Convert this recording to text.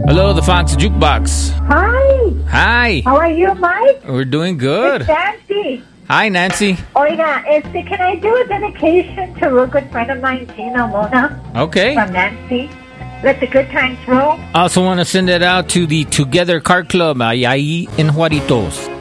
Hello, the Fox Jukebox. Hi. Hi. How are you, Mike? We're doing good. It's Nancy. Hi, Nancy. Oiga, can I do a dedication to a real good friend of mine, Gina Mona? Okay. From Nancy. Let the good times roll. I also want to send it out to the Together Card Club ahí en Juaritos.